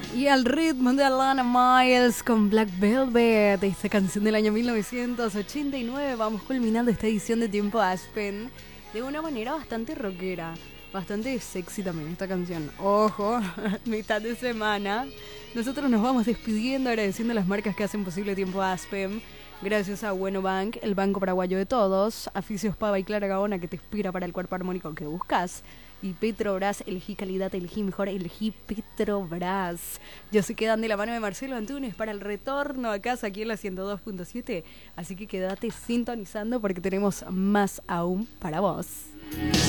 Y al ritmo de Alana Miles con Black Velvet, esta canción del año 1989, vamos culminando esta edición de Tiempo Aspen de una manera bastante rockera, bastante sexy también esta canción. Ojo, mitad de semana. Nosotros nos vamos despidiendo, agradeciendo a las marcas que hacen posible Tiempo Aspen. Gracias a Bueno Bank, el banco paraguayo de todos, a Fisios Pava y Clara Gaona, que te inspira para el cuerpo armónico que buscas. Y Petrobras, elegí calidad, elegí mejor, elegí Petrobras. Yo sé que dan de la mano de Marcelo Antunes para el retorno a casa aquí en la 102.7. Así que quédate sintonizando porque tenemos más aún para vos.